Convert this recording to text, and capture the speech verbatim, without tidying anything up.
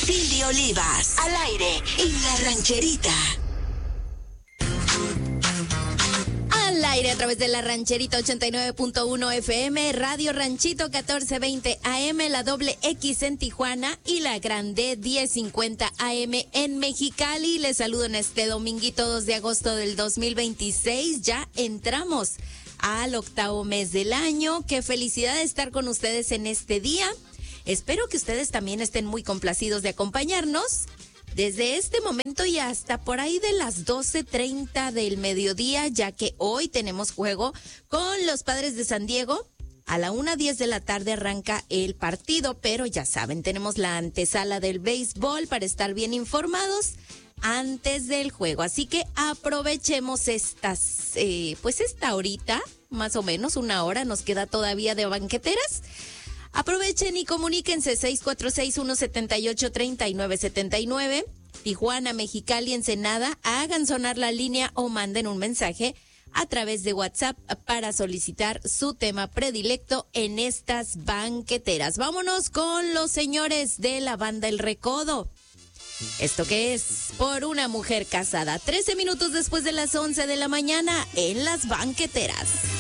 Cindy Olivas, al aire en La Rancherita. Al aire a través de La Rancherita ochenta y nueve punto uno F M, Radio Ranchito catorce veinte A M, la doble X en Tijuana y la grande diez cincuenta A M en Mexicali. Les saludo en este dominguito dos de agosto del dos mil veintiséis. Ya entramos al octavo mes del año. Qué felicidad de estar con ustedes en este día. Espero que ustedes también estén muy complacidos de acompañarnos desde este momento y hasta por ahí de las doce treinta del mediodía, ya que hoy tenemos juego con los Padres de San Diego. A la una diez de la tarde arranca el partido, pero ya saben, tenemos la antesala del béisbol para estar bien informados antes del juego. Así que aprovechemos estas, eh, pues esta horita, más o menos una hora nos queda todavía de banqueteras. Aprovechen y comuníquense seis cuatro seis, uno siete ocho, tres nueve siete nueve. Tijuana, Mexicali, Ensenada, hagan sonar la línea o manden un mensaje a través de WhatsApp para solicitar su tema predilecto en estas banqueteras. Vámonos con los señores de la banda El Recodo. ¿Esto qué es? Por una mujer casada. trece minutos después de las once de la mañana en las banqueteras.